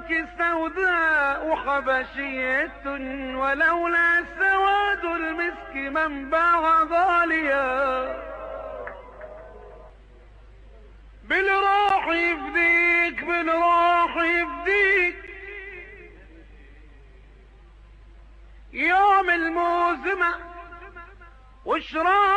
وانك سوداء حبشية، ولولا سواد المسك من باع غاليا. بالراح يفديك بالراح يفديك يوم الموزمة وشراق